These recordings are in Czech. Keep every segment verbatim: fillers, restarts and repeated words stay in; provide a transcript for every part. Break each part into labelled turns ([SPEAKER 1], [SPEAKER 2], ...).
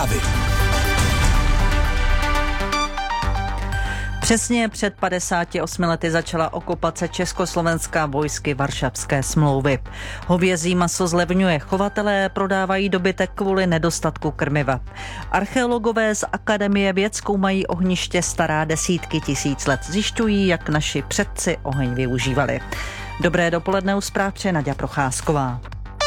[SPEAKER 1] zprávy.
[SPEAKER 2] Přesně před padesáti osmi lety začala okupace československá vojsky Varšavské smlouvy. Hovězí maso zlevňuje, chovatelé prodávají dobytek kvůli nedostatku krmiva. Archeologové z Akademie věd zkoumají ohniště stará desítky tisíc let. Zjišťují, jak naši předci oheň využívali. Dobré dopoledne, u zpráv přeje Naďa Procházková.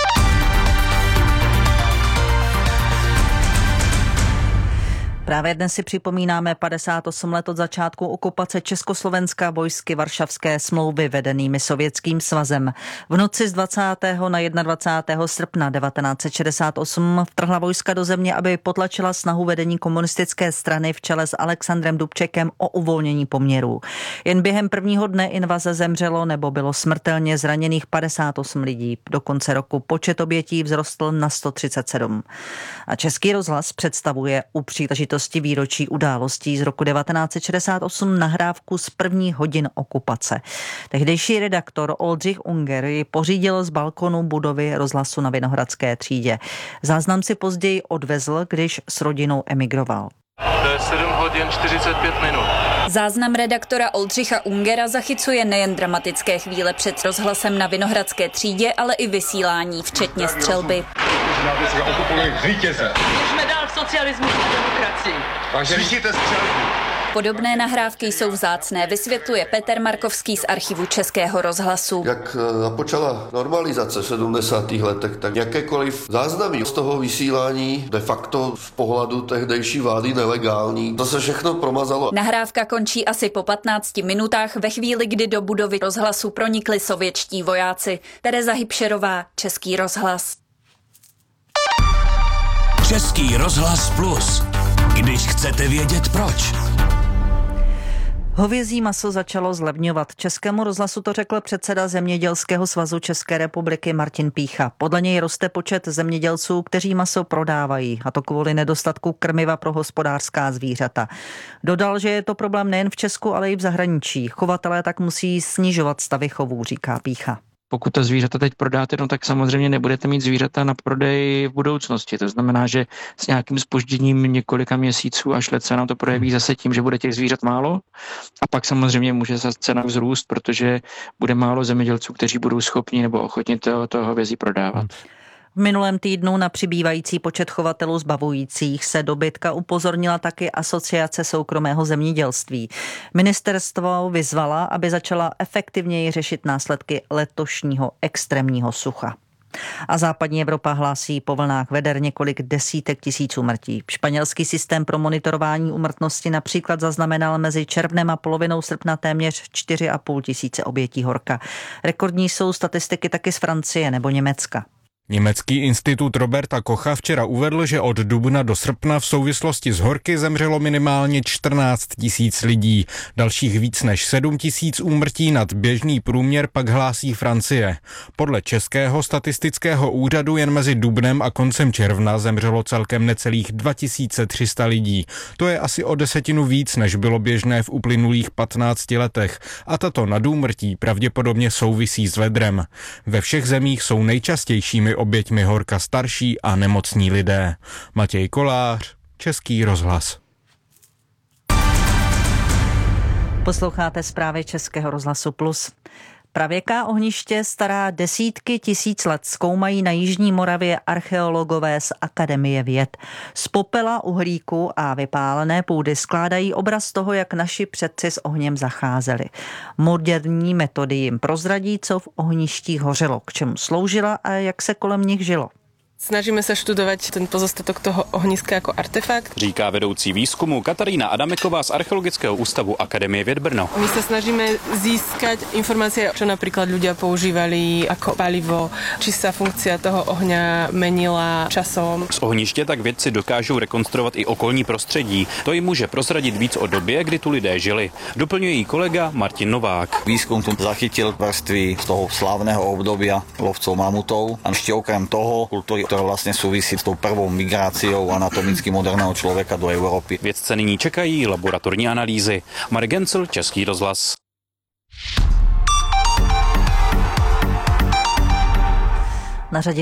[SPEAKER 2] Právě dnes si připomínáme padesát osm let od začátku okupace Československa vojsky Varšavské smlouvy vedenými Sovětským svazem. V noci z dvacátého na dvacátého prvního srpna devatenáct set šedesát osm vtrhla vojska do země, aby potlačila snahu vedení komunistické strany v čele s Alexandrem Dubčekem o uvolnění poměrů. Jen během prvního dne invaze zemřelo nebo bylo smrtelně zraněných padesát osm lidí. Do konce roku počet obětí vzrostl na sto třicet sedm. A Český rozhlas představuje u příležitosti výročí událostí z roku devatenáct set šedesát osm nahrávku z prvních hodin okupace. Tehdejší redaktor Oldřich Unger ji pořídil z balkonu budovy rozhlasu na Vinohradské třídě. Záznam si později odvezl, když s rodinou emigroval.
[SPEAKER 3] To je sedm hodin čtyřicet pět minut.
[SPEAKER 4] Záznam redaktora Oldřicha Ungera zachycuje nejen dramatické chvíle před rozhlasem na Vinohradské třídě, ale i vysílání, včetně střelby.
[SPEAKER 5] Jsme dál v socialismu a demokracii.
[SPEAKER 3] Slyšíte střelbu?
[SPEAKER 4] Podobné nahrávky jsou vzácné, vysvětluje Petr Markovský z archivu Českého rozhlasu.
[SPEAKER 6] Jak započala normalizace v sedmdesátých letech, tak jakékoliv záznamy z toho vysílání de facto z pohledu tehdejší vlády nelegální, to se všechno promazalo.
[SPEAKER 4] Nahrávka končí asi po patnácti minutách ve chvíli, kdy do budovy rozhlasu pronikli sovětští vojáci. Tereza Hybšerová, Český rozhlas.
[SPEAKER 1] Český rozhlas Plus. Když chcete vědět proč.
[SPEAKER 2] Hovězí maso začalo zlevňovat. Českému rozhlasu to řekl předseda Zemědělského svazu České republiky Martin Pýcha. Podle něj roste počet zemědělců, kteří maso prodávají, a to kvůli nedostatku krmiva pro hospodářská zvířata. Dodal, že je to problém nejen v Česku, ale i v zahraničí. Chovatelé tak musí snižovat stavy chovů, říká Pýcha.
[SPEAKER 7] Pokud ta zvířata teď prodáte, no tak samozřejmě nebudete mít zvířata na prodej v budoucnosti. To znamená, že s nějakým zpožděním několika měsíců až let se nám to projeví zase tím, že bude těch zvířat málo. A pak samozřejmě může se cena vzrůst, protože bude málo zemědělců, kteří budou schopni nebo ochotni toho, toho hovězí prodávat.
[SPEAKER 2] V minulém týdnu na přibývající počet chovatelů zbavujících se dobytka upozornila taky Asociace soukromého zemědělství. Ministerstvo vyzvala, aby začala efektivněji řešit následky letošního extrémního sucha. A západní Evropa hlásí po vlnách veder několik desítek tisíců mrtí. Španělský systém pro monitorování úmrtnosti například zaznamenal mezi červnem a polovinou srpna téměř čtyři a půl tisíce obětí horka. Rekordní jsou statistiky taky z Francie nebo Německa.
[SPEAKER 8] Německý institut Roberta Kocha včera uvedl, že od dubna do srpna v souvislosti s horky zemřelo minimálně čtrnáct tisíc lidí. Dalších víc než sedm tisíc úmrtí nad běžný průměr pak hlásí Francie. Podle Českého statistického úřadu jen mezi dubnem a koncem června zemřelo celkem necelých dva tisíce tři sta lidí. To je asi o desetinu víc, než bylo běžné v uplynulých patnácti letech. A tato nadúmrtí pravděpodobně souvisí s vedrem. Ve všech zemích jsou nejčastějšími oběťmi horka starší a nemocní lidé. Matěj Kolář, Český rozhlas.
[SPEAKER 2] Posloucháte zprávy Českého rozhlasu Plus. Pravěká ohniště stará desítky tisíc let zkoumají na jižní Moravě archeologové z Akademie věd. Z popela, uhlíku a vypálené půdy skládají obraz toho, jak naši předci s ohněm zacházeli. Moderní metody jim prozradí, co v ohništích hořelo, k čemu sloužila a jak se kolem nich žilo.
[SPEAKER 9] Snažíme se študovat ten pozostatok toho ohniska jako artefakt.
[SPEAKER 10] Říká vedoucí výzkumu Katarína Adameková z Archeologického ústavu Akademie věd Brno.
[SPEAKER 9] My sa snažíme získať informácie, čo napríklad ľudia používali ako palivo, či sa funkcia toho ohňa menila časom.
[SPEAKER 10] Z ohniště tak vědci dokážou rekonstruovat i okolní prostředí. To jim může prozradit víc o době, kdy tu lidé žili. Doplňuje jí kolega Martin Novák.
[SPEAKER 11] Výzkum tu zachytil vrstvy z toho slávneho obdobia lovcov mamutov a ešte okrem toho kultúry, ktorá vlastne súvisí s tou prvou migráciou anatomicky moderného člověka do Evropy.
[SPEAKER 10] Vědce nyní čekají laboratorní analýzy. Marek Gencel, Český rozhlas.
[SPEAKER 2] Na řadě